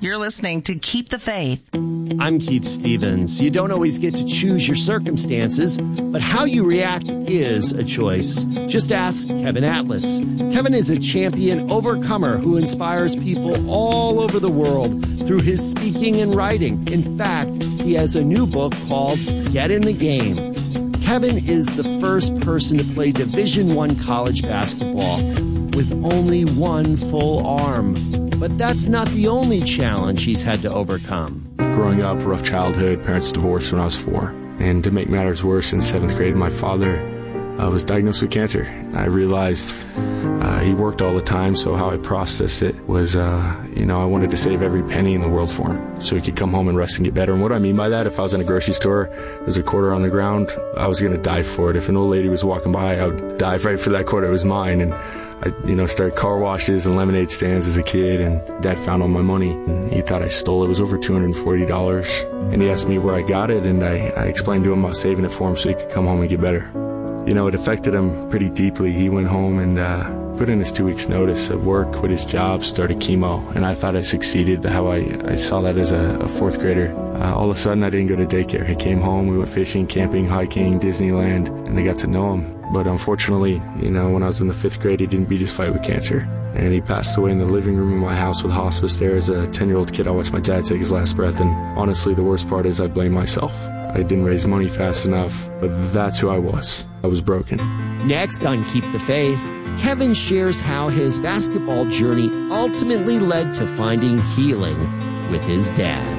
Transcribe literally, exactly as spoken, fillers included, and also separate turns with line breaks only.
You're listening to Keep the Faith.
I'm Keith Stevens. You don't always get to choose your circumstances, but how you react is a choice. Just ask Kevin Atlas. Kevin is a champion overcomer who inspires people all over the world through his speaking and writing. In fact, he has a new book called Get in the Game. Kevin is the first person to play Division One college basketball with only one full arm. But that's not the only challenge he's had to overcome.
Growing up, rough childhood, parents divorced when I was four. And to make matters worse, in seventh grade, my father uh, was diagnosed with cancer. I realized uh, he worked all the time, so how I processed it was, uh, you know, I wanted to save every penny in the world for him so he could come home and rest and get better. And what I mean by that, if I was in a grocery store, there's a quarter on the ground, I was going to dive for it. If an old lady was walking by, I would dive right for that quarter. It was mine. And I, you know, started car washes and lemonade stands as a kid, and Dad found all my money. And he thought I stole it. It was over two hundred forty dollars. And he asked me where I got it, and I, I explained to him about saving it for him so he could come home and get better. You know, it affected him pretty deeply. He went home and uh, put in his two weeks notice at work, quit his job, started chemo. And I thought I succeeded, how I, I saw that as a, a fourth grader. Uh, all of a sudden, I didn't go to daycare. He came home, we went fishing, camping, hiking, Disneyland, and I got to know him. But unfortunately, you know, when I was in the fifth grade, he didn't beat his fight with cancer. And he passed away in the living room of my house with hospice there. As a ten-year-old kid, I watched my dad take his last breath. And honestly, the worst part is I blame myself. I didn't raise money fast enough, but that's who I was. I was broken.
Next on Keep the Faith, Kevin shares how his basketball journey ultimately led to finding healing with his dad.